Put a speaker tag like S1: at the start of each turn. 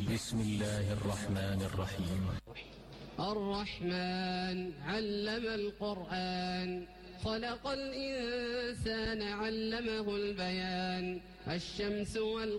S1: بسم الله الرحمن الرحيم.
S2: الرحمن علم القرآن خلق الإنسان علمه البيان. الشمس والقمر